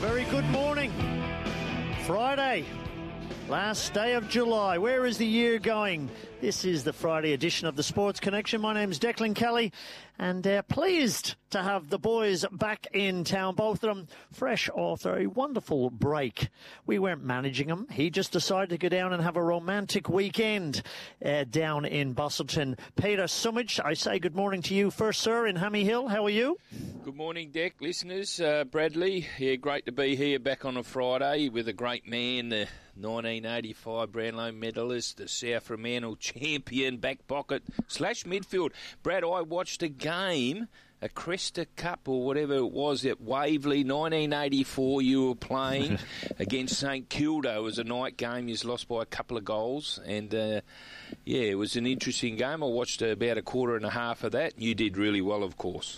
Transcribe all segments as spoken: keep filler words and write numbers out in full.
very good morning. Friday, last day of July. Where is the year going? This is the Friday edition of the Sports Connection. My name's Declan Kelly, and uh, pleased to have the boys back in town, both of them fresh off a wonderful break. We weren't managing them. He just decided to go down and have a romantic weekend uh, down in Busselton. Peter Sumich, I say good morning to you first, sir, in Hammy Hill. How are you? Good morning, Deck, listeners. Uh, Bradley, yeah, great to be here back on a Friday with a great man, the nineteen eighty-five Brownlow medalist, the South Fremantle champion, back pocket slash midfield. Brad, I watched a game, a Cresta Cup or whatever it was at Waverley, nineteen eighty-four. You were playing against St Kilda. It was a night game. You lost by a couple of goals, and uh, yeah, it was an interesting game. I watched about a quarter and a half of that. You did really well, of course.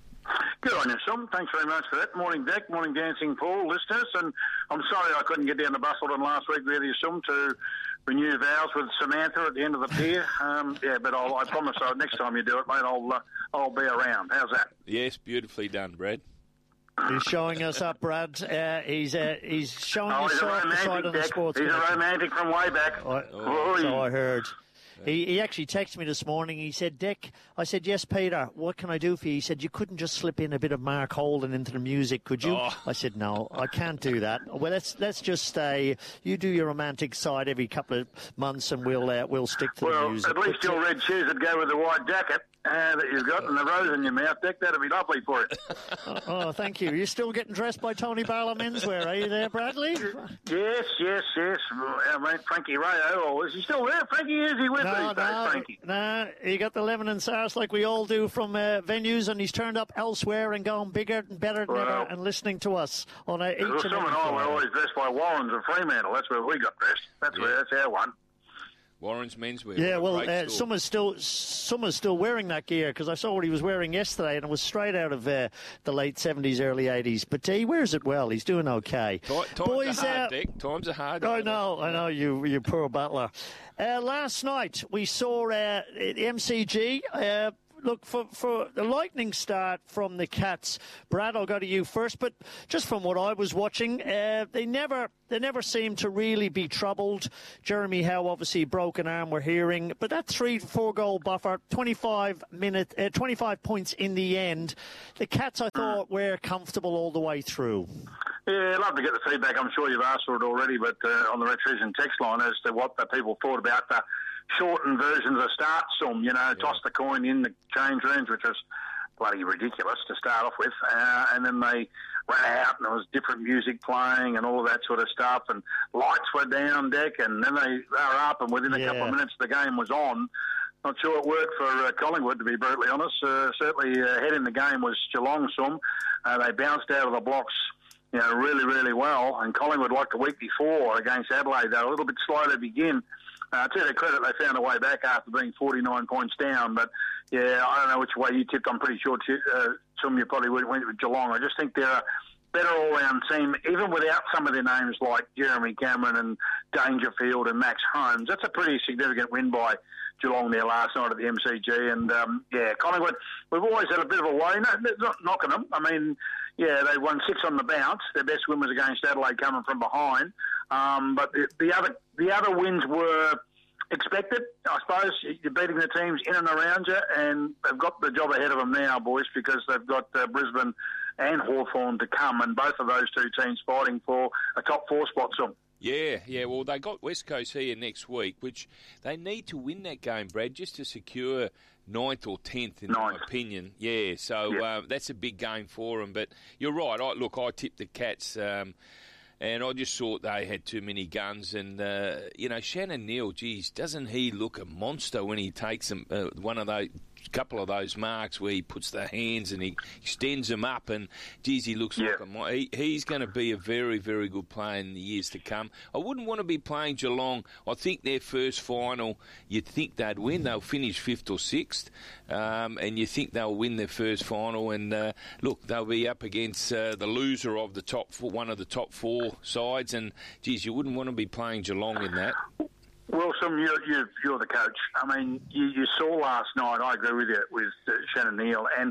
Good on you, Sam. Thanks very much for that. Morning, Deck. Morning, Dancing Paul, listeners. And I'm sorry I couldn't get down to Busselton last week with you, Sam, to renew vows with Samantha at the end of the pier. Um, yeah, but I'll, I promise uh, next time you do it, mate, I'll uh, I'll be around. How's that? Yes, beautifully done, Brad. He's showing us up, Brad. Uh, he's uh, he's showing oh, us he's a off the side romantic, of the Deck. Sports He's Connection. a romantic from way back. I, oh. So I heard. He, he actually texted me this morning. He said, Dick, I said, yes, Peter, what can I do for you? He said, you couldn't just slip in a bit of Mark Holden into the music, could you? Oh. I said, no, I can't do that. Well, let's let's just stay. You do your romantic side every couple of months, and we'll uh, we'll stick to well, the music. Well, at least your red shoes would go with the white jacket uh, that you've got and the rose in your mouth, Dick. That'd be lovely for it. oh, oh, thank you. You're still getting dressed by Tony Barlow Menswear, are you there, Bradley? Yes, yes, yes. I mean, Frankie Rayo, or is he still there? Frankie, is he with no, these days, no, Frankie? Nah, he got the lemon and sauce like we all do from uh, venues, and he's turned up elsewhere and gone bigger and better than well, ever and listening to us on uh, each well, and Sam every and I were Friday. always dressed by Warrens and Fremantle. That's where we got dressed. That's Yeah. where that's our one. Warren's Menswear. Yeah, well, Great uh, store. Summer's still Summer's still wearing that gear, because I saw what he was wearing yesterday, and it was straight out of uh, the late seventies, early eighties. But uh, he wears it well. He's doing okay. Ti- Times Boys, are hard, uh, Dick. Times are hard. I know, I know, you you poor butler. Uh, last night we saw uh, the M C G. Uh, Look, for, for the lightning start from the Cats, Brad, I'll go to you first, but just from what I was watching, uh, they never they never seemed to really be troubled. Jeremy Howe, obviously, broken arm, we're hearing, but that three, four goal buffer, twenty-five minute, uh, twenty-five points in the end. The Cats, I thought, were comfortable all the way through. Yeah, I'd love to get the feedback. I'm sure you've asked for it already, but uh, on the Retrition text line as to what the people thought about the shortened versions of start some, you know, yeah. toss the coin in the change rooms, which was bloody ridiculous to start off with. Uh, and then they ran out and there was different music playing and all of that sort of stuff. And lights were down, Deck, and then they, they were up, and within a yeah. couple of minutes the game was on. Not sure it worked for uh, Collingwood, to be brutally honest. Uh, certainly uh, ahead in the game was Geelong some. Uh, they bounced out of the blocks, you know, really, really well. And Collingwood, like the week before against Adelaide, they were a little bit slow to begin. Uh, to their credit, they found a way back after being forty-nine points down. But, yeah, I don't know which way you tipped. I'm pretty sure uh, some of you probably went with Geelong. I just think they're a better all-round team, even without some of their names like Jeremy Cameron and Dangerfield and Max Holmes. That's a pretty significant win by Geelong there last night at the M C G. And, um, yeah, Collingwood, we've always had a bit of a way. No, not knocking them. I mean, yeah, they won six on the bounce. Their best win was against Adelaide coming from behind. Um, but the, the other the other wins were expected, I suppose. You're beating the teams in and around you, and they've got the job ahead of them now, boys, because they've got uh, Brisbane and Hawthorn to come, and both of those two teams fighting for a top four spot. So. Yeah, yeah, well, they got West Coast here next week, which they need to win that game, Brad, just to secure ninth or tenth, in ninth. my opinion. Yeah, so yeah. Uh, that's a big game for them. But you're right. I, look, I tipped the Cats, um, and I just thought they had too many guns. And, uh, you know, Shannon Neal, geez, doesn't he look a monster when he takes them, uh, one of those... couple of those marks where he puts the hands and he extends them up, and geez, he looks yeah. like a, he, he's going to be a very, very good player in the years to come. I wouldn't want to be playing Geelong. I think their first final, you'd think they'd win. They'll finish fifth or sixth, um, and you think they'll win their first final. And uh, look, they'll be up against uh, the loser of the top four, one of the top four sides, and geez, you wouldn't want to be playing Geelong in that. Well, Sam, you're, you're, you're the coach. I mean, you, you saw last night, I agree with you, with uh, Shannon Neal, and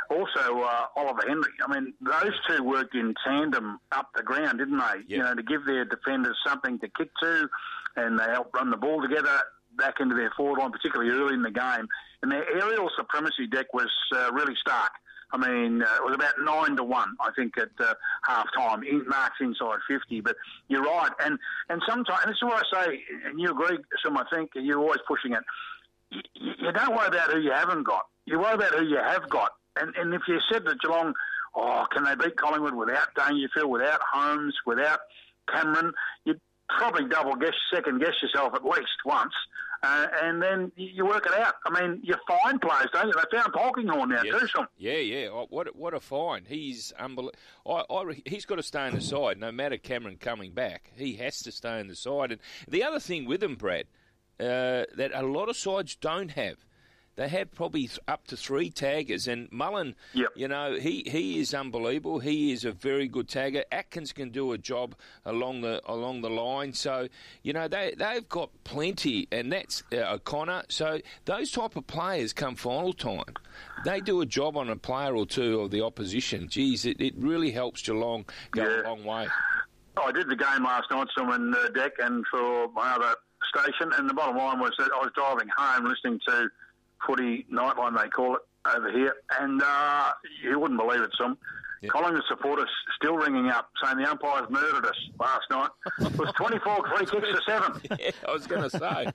also uh, Oliver Henry. I mean, those two worked in tandem up the ground, didn't they? Yep. You know, to give their defenders something to kick to, and they helped run the ball together back into their forward line, particularly early in the game. And their aerial supremacy deck was uh, really stark. I mean, uh, it was about nine to one, I think, at uh, half time. In, marks inside fifty, but you're right. And and sometimes, and this is what I say, and you agree, Sim, I think you're always pushing it. You, you don't worry about who you haven't got. You worry about who you have got. And and if you said to Geelong, oh, can they beat Collingwood without Dangerfield, without Holmes, without Cameron, you'd probably double guess, second guess yourself at least once. Uh, and then you work it out. I mean, you find players, don't you? They found Polkinghorne now, yes. too, Sean. Yeah, yeah. Oh, what, what a find. He's unbelievable. I, I, he's got to stay on the side, no matter Cameron coming back. He has to stay on the side. And the other thing with him, Brad, uh, that a lot of sides don't have, they have probably up to three taggers. And Mullen, yep. you know, he, he is unbelievable. He is a very good tagger. Atkins can do a job along the along the line. So, you know, they, they've got plenty, and that's uh, O'Connor. So those type of players come final time, they do a job on a player or two of the opposition. Geez, it, it really helps Geelong go yeah. a long way. I did the game last night, someone uh, deck, and for my other station, and the bottom line was that I was driving home listening to Footy Nightline, they call it over here, and uh, you wouldn't believe it, some yep. Collingwood supporters still ringing up saying the umpires murdered us last night. It was twenty-four free kicks to seven. Yeah, I was going to say.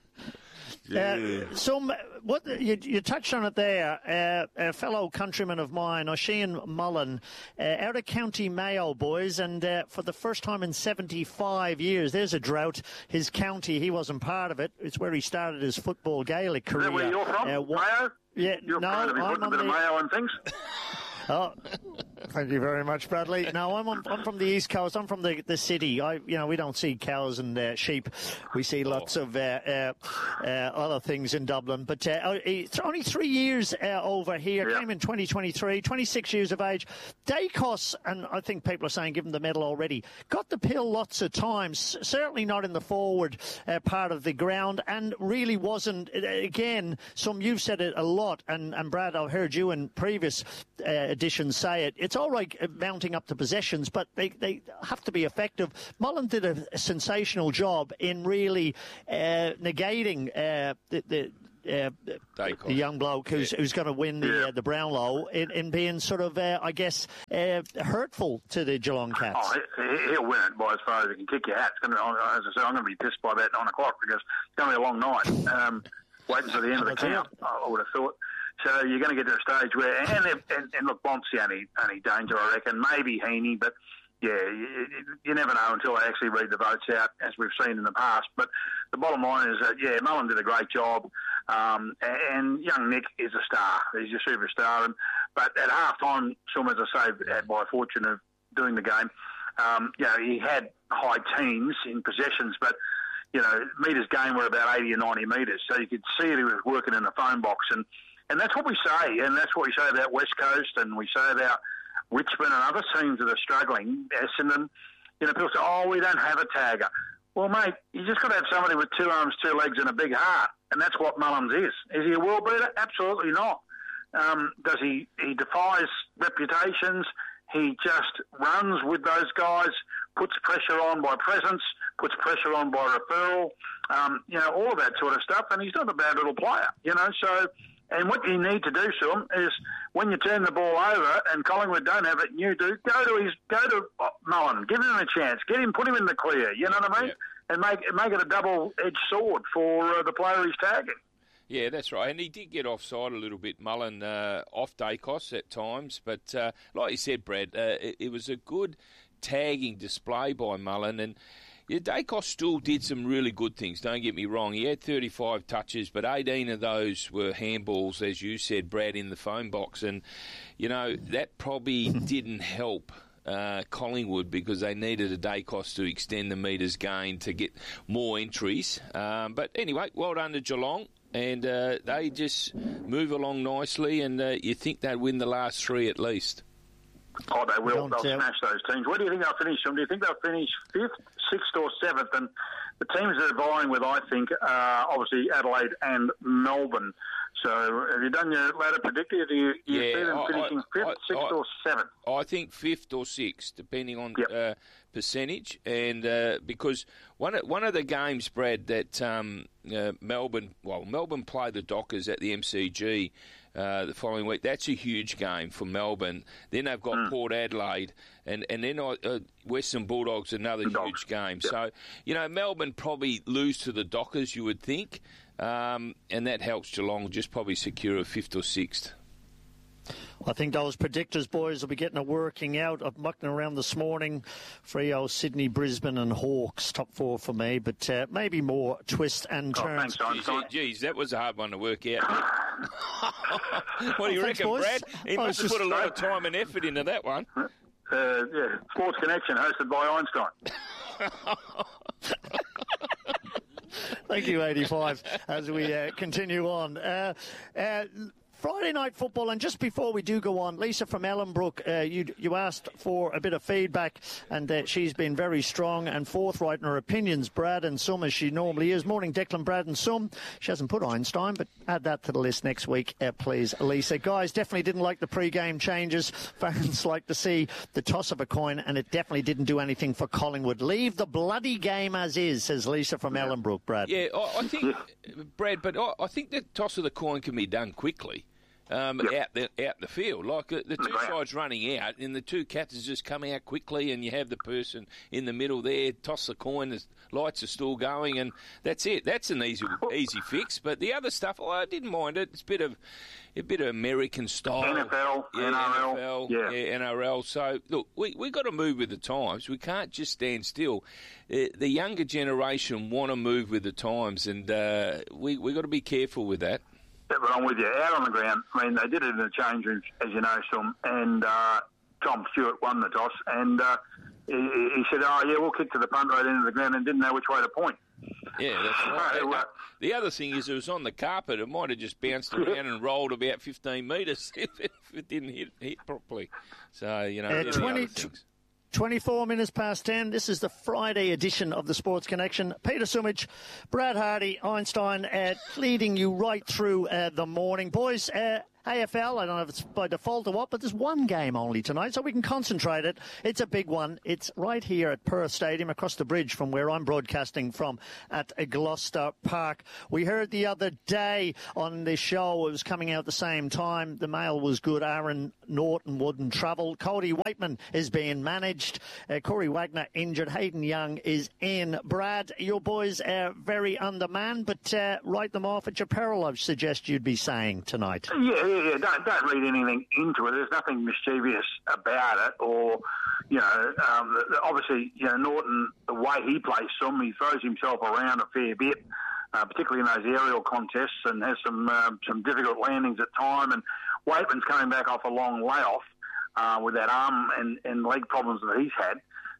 Yeah. Uh, some, what you, you touched on it there. Uh, a fellow countryman of mine, Oisin Mullen, uh, out of County Mayo, boys, and uh, for the first time in seventy-five years, there's a drought. His county, he wasn't part of it. It's where he started his football Gaelic career. Is that where you're from? Uh, what, Mayo? Yeah, you're no, I'm I'm a bit the, of Mayo and things. Oh, thank you very much, Bradley. No, I'm on, I'm from the East Coast. I'm from the, the city. I, you know, we don't see cows and uh, sheep. We see lots of uh, uh, uh, other things in Dublin. But uh, it's only three years uh, over here. Yeah. Came in twenty twenty-three, twenty-six years of age. Dacos, and I think people are saying give him the medal already, got the pill lots of times. Certainly not in the forward uh, part of the ground, and really wasn't. Again, some you've said it a lot, and, and Brad, I've heard you in previous Uh, editions say it. It's all right uh, mounting up the possessions, but they, they have to be effective. Mullen did a, a sensational job in really uh, negating uh, the, the Uh, the young bloke who's, yeah. who's going to win the yeah. uh, the Brownlow in, in being sort of, uh, I guess, uh, hurtful to the Geelong Cats. Oh, he, he'll win it by as far as he can kick your hat. It's going to, as I said, I'm going to be pissed by about nine o'clock because it's going to be a long night. Um, waiting for the end of the count, I would have thought. So you're going to get to a stage where, and, and, and look, Bont's the only, only danger, I reckon. Maybe Heaney, but yeah, you, you never know until they actually read the votes out, as we've seen in the past. But the bottom line is that, yeah, Mullen did a great job, um, and young Nick is a star. He's a superstar. And, but at half-time, some, as I say, by fortune of doing the game, um, you know, he had high teens in possessions, but you know, metres game were about eighty or ninety metres, so you could see that he was working in the phone box. And, and that's what we say, and that's what we say about West Coast, and we say about Richmond and other teams that are struggling. Essendon, you know, people say, oh, we don't have a tagger. Well, mate, you just got to have somebody with two arms, two legs and a big heart, and that's what Mullins is. Is he a world beater? Absolutely not. Um, does he, he defies reputations. He just runs with those guys, puts pressure on by presence, puts pressure on by referral, um, you know, all of that sort of stuff. And he's not a bad little player, you know. So, and what you need to do, Sean, is when you turn the ball over and Collingwood don't have it and you do, go to his, go to Mullen, give him a chance, get him, put him in the clear, you know what I mean? Yeah. And make, make it a double-edged sword for uh, the player he's tagging. Yeah, that's right. And he did get offside a little bit, Mullen, uh, off Dacos at times. But uh, like you said, Brad, uh, it, it was a good tagging display by Mullen. And yeah, Dacos still did some really good things, don't get me wrong. He had thirty-five touches, but eighteen of those were handballs, as you said, Brad, in the phone box. And, you know, that probably didn't help Uh, Collingwood because they needed a Dacos to extend the metres gain to get more entries. Um, but anyway, well done to Geelong. And uh, they just move along nicely, and uh, you think they'd win the last three at least. Oh, they will. They'll uh, smash those teams. Where do you think they'll finish them? Do you think they'll finish fifth, sixth or seventh? And the teams that are vying with, I think, are obviously Adelaide and Melbourne. So have you done your ladder predictor? Do you, you yeah, see them I, finishing I, fifth, I, sixth I, or seventh? I think fifth or sixth, depending on yep. uh, percentage. And uh, because one of, one of the games, Brad, that um, uh, Melbourne, well, Melbourne play the Dockers at the M C G uh, the following week. That's a huge game for Melbourne. Then they've got mm. Port Adelaide, and, and then uh, Western Bulldogs, another the huge game. Yep. So, you know, Melbourne probably lose to the Dockers, you would think. Um, and that helps Geelong just probably secure a fifth or sixth. I think those predictors, boys, will be getting a working out. I'm mucking around this morning. Freo, Sydney, Brisbane and Hawks, top four for me, but uh, maybe more twists and turns. Oh, thanks, Geez, geez, that was a hard one to work out. What do you oh, reckon, boys? Brad? He must have put a lot of time and effort into that one. Uh, yeah, Sports Connection, hosted by Einstein. Thank you, eighty-five, as we uh, continue on. Uh, uh, Friday night football, and just before we do go on, Lisa from Ellenbrook, uh, you you asked for a bit of feedback, and uh, she's been very strong and forthright in her opinions, Brad and Sum, as she normally is. Morning, Declan, Brad and Sum. She hasn't put Einstein, but add that to the list next week, uh, please, Lisa. Guys, definitely didn't like the pre-game changes. Fans like to see the toss of a coin, and it definitely didn't do anything for Collingwood. Leave the bloody game as is, says Lisa from Ellenbrook, Brad. Yeah, I, I think, Brad, but I, I think the toss of the coin can be done quickly. Um, yep. out the out the field, like uh, the two sides running out, and the two captains just coming out quickly, and you have the person in the middle there, toss the coin, the lights are still going, and that's it. That's an easy easy fix. But the other stuff, oh, I didn't mind it. It's a bit of a bit of American style, N F L, yeah, N R L, N F L, yeah. yeah, N R L. So look, we we got to move with the times. We can't just stand still. Uh, the younger generation want to move with the times, and uh, we we got to be careful with that. But I'm with you. Out on the ground, I mean, they did it in the change room, as you know, some, and uh, Tom Stewart won the toss, and uh, he, he said, oh, yeah, we'll kick to the punt right into the ground, and didn't know which way to point. Yeah, that's right. So, uh, the other thing is it was on the carpet. It might have just bounced around and rolled about fifteen metres if it, if it didn't hit, hit properly. So, you know, uh, twenty, twenty-four minutes past ten. This is the Friday edition of the Sports Connection. Peter Sumich, Brad Hardy, Einstein, uh, leading you right through uh, the morning. Boys, uh, A F L, I don't know if it's by default or what, but there's one game only tonight, so we can concentrate it. It's a big one. It's right here at Perth Stadium, across the bridge from where I'm broadcasting from at Gloucester Park. We heard the other day on this show, it was coming out at the same time, the mail was good. Aaron Norton wouldn't travel. Cody Waitman is being managed. Uh, Corey Wagner injured. Hayden Young is in. Brad, your boys are very undermanned, but uh, write them off at your peril, I suggest you'd be saying tonight. Yeah, yeah, yeah. Don't, don't read anything into it. There's nothing mischievous about it. Or, you know, um, obviously, you know, Norton, the way he plays some, he throws himself around a fair bit, uh, particularly in those aerial contests, and has some um, some difficult landings at time. And Waitman's coming back off a long layoff uh, with that arm and, and leg problems that he's had.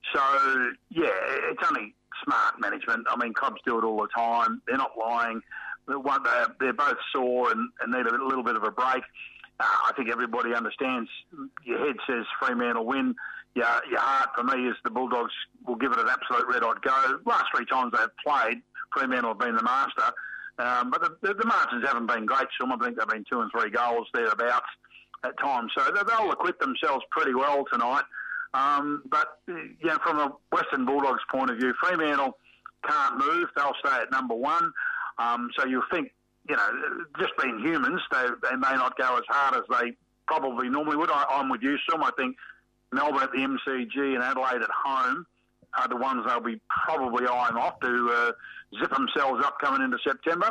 So, yeah, it's only smart management. I mean, clubs do it all the time. They're not lying. They're both sore and, and need a little bit of a break. Uh, I think everybody understands. Your head says Fremantle win. Your, your heart, for me, is the Bulldogs will give it an absolute red-hot go. Last three times they've played, Fremantle have been the master. Um, but the, the, the margins haven't been great. Some I think they've been two and three goals thereabouts at times. So they'll acquit themselves pretty well tonight. Um, but, you know, from a Western Bulldogs point of view, Fremantle can't move. They'll stay at number one. Um, so you'll think, you know, just being humans, they, they may not go as hard as they probably normally would. I, I'm with you, Some. I think Melbourne at the M C G and Adelaide at home are the ones they'll be probably eyeing off to uh, zip themselves up coming into September.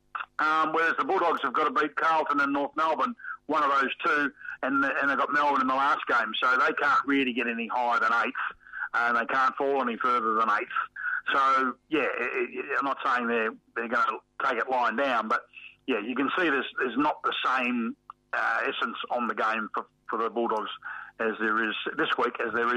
Um, whereas the Bulldogs have got to beat Carlton and North Melbourne, one of those two, and, and they've got Melbourne in the last game. So they can't really get any higher than eighth, and they can't fall any further than eighth. So, yeah, I'm not saying they're, they're going to take it lying down, but, yeah, you can see there's, there's not the same uh, essence on the game for, for the Bulldogs as there is this week, as there is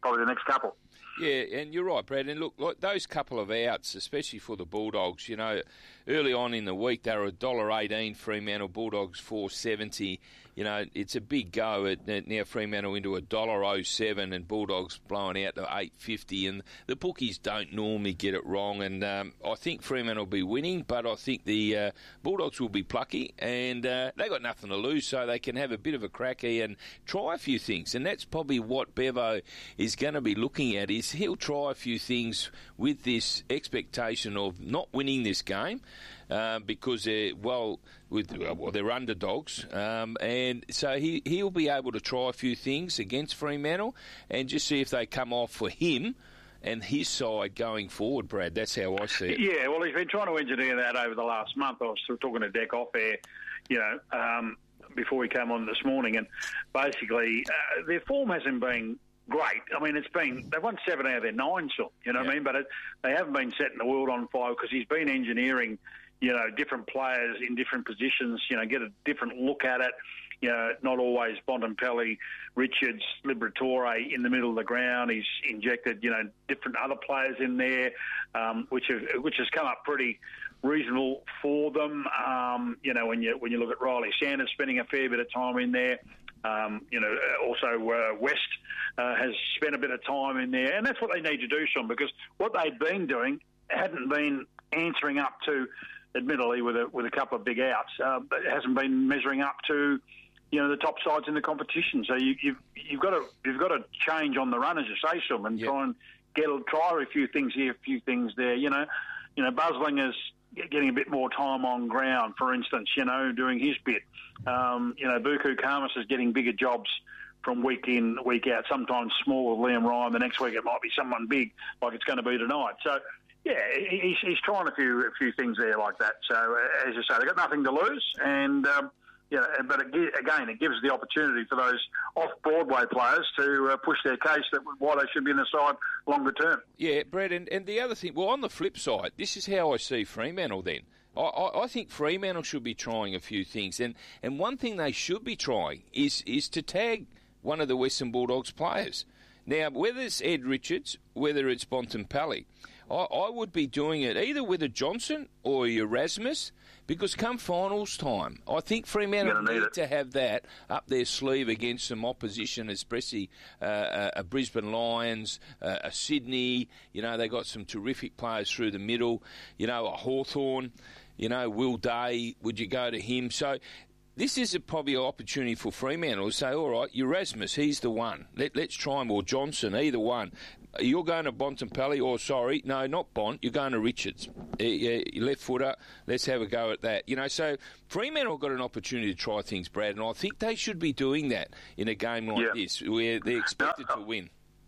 probably the next couple. Yeah, and you're right, Brad. And look, like those couple of outs, especially for the Bulldogs, you know, early on in the week they were one dollar eighteen, Fremantle, Bulldogs four seventy. You know, it's a big go at, at now Fremantle into one dollar oh seven and Bulldogs blowing out to eight fifty. And the bookies don't normally get it wrong. And um, I think Fremantle will be winning, but I think the uh, Bulldogs will be plucky. And uh, they got nothing to lose, so they can have a bit of a crack here and try a few things. And that's probably what Bevo is going to be looking at, is he'll try a few things with this expectation of not winning this game. Uh, because they're well, with well, they're underdogs, um, and so he he'll be able to try a few things against Fremantle and just see if they come off for him and his side going forward. Brad, that's how I see it. Yeah, well, he's been trying to engineer that over the last month. I was talking to Deck off air, you know, um, before we came on this morning, and basically uh, their form hasn't been great. I mean, it's been, they've won seven out of their nine, so, you know yeah. what I mean? But it, they haven't been setting the world on fire because he's been engineering, you know, different players in different positions, you know, get a different look at it. You know, not always Bontempelli, Richards, Liberatore in the middle of the ground. He's injected, you know, different other players in there, um, which have, which has come up pretty reasonable for them. Um, you know, when you when you look at Riley Sanders spending a fair bit of time in there. Um, you know, also uh, West uh, has spent a bit of time in there, and that's what they need to do, Sean, because what they'd been doing hadn't been answering up to, admittedly, with a with a couple of big outs, uh, but it hasn't been measuring up to, you know, the top sides in the competition. So you, you've you've got to you've got to change on the run, as you say, Sean, and yep. try and get a, try a few things here, a few things there. You know, you know, Buslinger's getting a bit more time on ground, for instance. You know, doing his bit. Um, you know, Buku Khamis is getting bigger jobs from week in, week out. Sometimes small with Liam Ryan. The next week it might be someone big, like it's going to be tonight. So. Yeah, he's, he's trying a few a few things there like that. So, as you say, they've got nothing to lose. And, um, yeah, but it, again, it gives the opportunity for those off-Broadway players to uh, push their case that why they should be in the side longer term. Yeah, Brad, and, and the other thing, well, on the flip side, this is how I see Fremantle then. I, I, I think Fremantle should be trying a few things. And, and one thing they should be trying is, is to tag one of the Western Bulldogs players. Now, whether it's Ed Richards, whether it's Bontempelli, I, I would be doing it either with a Johnson or a Erasmus, because come finals time, I think Fremantle need, need to have that up their sleeve against some opposition, especially uh, a Brisbane Lions, uh, a Sydney. You know, they got some terrific players through the middle. You know, a Hawthorn, you know, Will Day, would you go to him? So this is a, probably an opportunity for Fremantle to say, all right, Erasmus, he's the one. Let, let's try him, or Johnson, either one. You're going to Bontempelli, or sorry, no, not Bont. You're going to Richards, uh, left footer. Let's have a go at that. You know, so Fremantle got an opportunity to try things, Brad, and I think they should be doing that in a game like yeah. this, where they're expected no, to win.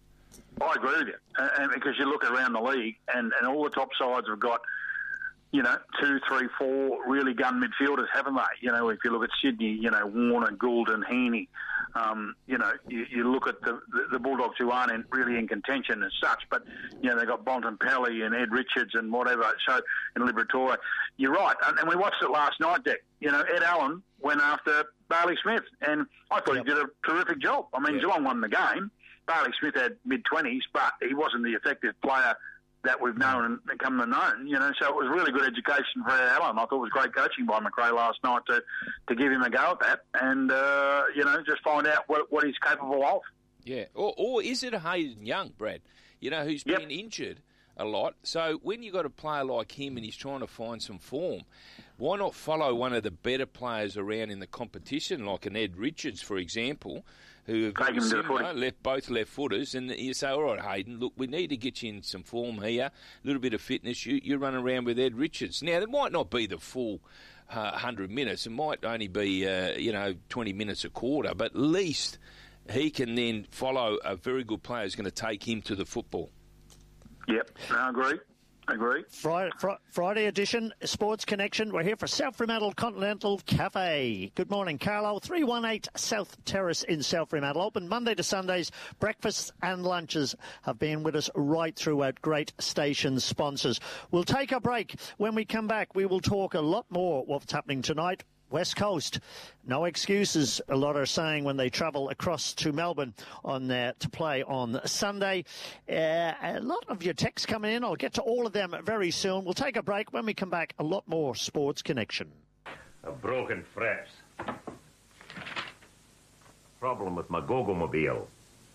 I agree with you, and because you look around the league, and, and all the top sides have got, you know, two, three, four really gun midfielders, haven't they? You know, if you look at Sydney, you know, Warner, Goulden, Heaney. Um, you know, you, you look at the, the, the Bulldogs who aren't in, really in contention as such, but, you know, they've got Bontempelli and Ed Richards and whatever, so, and Liberatore. You're right, and, and we watched it last night, Dick. You know, Ed Allen went after Bailey Smith, and I thought yep. he did a terrific job. I mean, yep. Geelong won the game. Bailey Smith had mid-twenties, but he wasn't the effective player that we've known and come to know, you know. So it was really good education for Allen. I thought it was great coaching by McRae last night to, to give him a go at that and, uh, you know, just find out what, what he's capable of. Yeah, or, or is it a Hayden Young, Brad, you know, who's yep. been injured a lot? So when you've got a player like him and he's trying to find some form, why not follow one of the better players around in the competition, like an Ed Richards, for example, who have very similar, left, both left footers, and you say, all right, Hayden, look, we need to get you in some form here, a little bit of fitness. You, you run around with Ed Richards. Now, it might not be the full uh, one hundred minutes. It might only be, uh, you know, twenty minutes a quarter, but at least he can then follow a very good player who's going to take him to the football. Yep, I agree. I agree. Friday, fr- Friday edition, Sports Connection. We're here for South Fremantle Continental Cafe. Good morning, Carlo. three one eight South Terrace in South Fremantle. Open Monday to Sundays. Breakfasts and lunches have been with us right throughout. Great station sponsors. We'll take a break. When we come back, we will talk a lot more what's happening tonight West Coast, no excuses, a lot are saying when they travel across to Melbourne on uh, to play on Sunday. Uh, a lot of your texts coming in. I'll get to all of them very soon. We'll take a break. When we come back, a lot more Sports Connection. A broken fraps. Problem with my Gogomobile.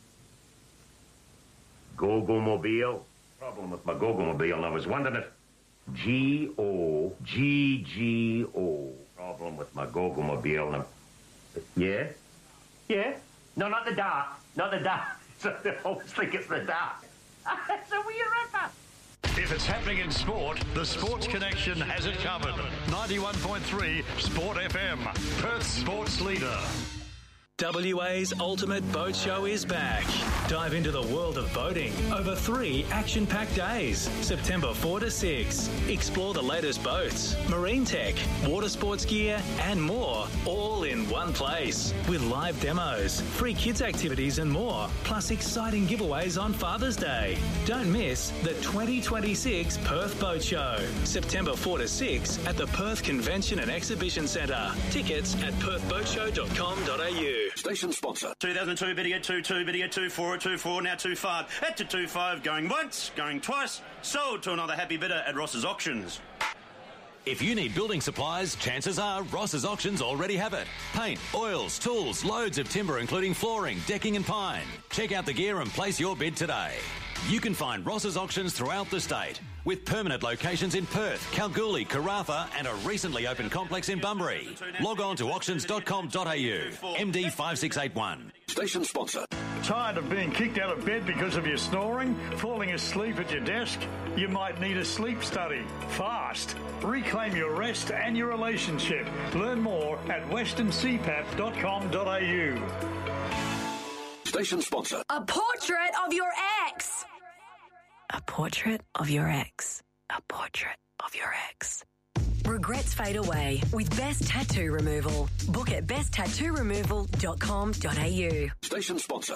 Gogomobile. Problem with my Gogomobile. And I was wondering if G O G G O. Problem with my Gogomobile. And yeah? Yeah? No, not the dark. Not the dark. I always think it's the dark. It's a weird ripper. If it's happening in sport, the Sports Connection has it covered. ninety-one point three Sport F M, Perth's sports leader. W A's Ultimate Boat Show is back. Dive into the world of boating over three action-packed days, September fourth to sixth. Explore the latest boats, marine tech, water sports gear, and more, all in one place. With live demos, free kids activities and more, plus exciting giveaways on Father's Day. Don't miss the twenty twenty-six Perth Boat Show, September fourth to sixth at the Perth Convention and Exhibition Centre. Tickets at perth boat show dot com dot a u. Station sponsor. two thousand two, biddy at two two, biddy at two four, two four, now two five. At to two five, going once, going twice. Sold to another happy bidder at Ross's Auctions. If you need building supplies, chances are Ross's Auctions already have it. Paint, oils, tools, loads of timber including flooring, decking and pine. Check out the gear and place your bid today. You can find Ross's Auctions throughout the state, with permanent locations in Perth, Kalgoorlie, Karratha and a recently opened complex in Bunbury. Log on to auctions dot com dot a u. M D five six eight one. Station sponsor. Tired of being kicked out of bed because of your snoring? Falling asleep at your desk? You might need a sleep study. Fast. Reclaim your rest and your relationship. Learn more at western c pap dot com dot a u. Station sponsor. A portrait of your ex. A portrait of your ex. A portrait of your ex. Regrets fade away with Best Tattoo Removal. Book at best tattoo removal dot com dot a u. Station sponsor.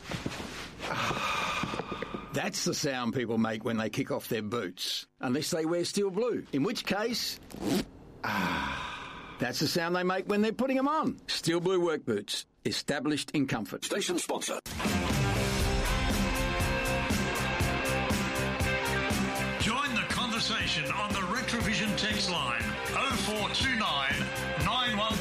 That's the sound people make when they kick off their boots. Unless they wear steel blue. In which case... That's the sound they make when they're putting them on. Steel blue work boots. Established in comfort. Station sponsor. Join the conversation on the Retrovision text line oh four two nine, nine one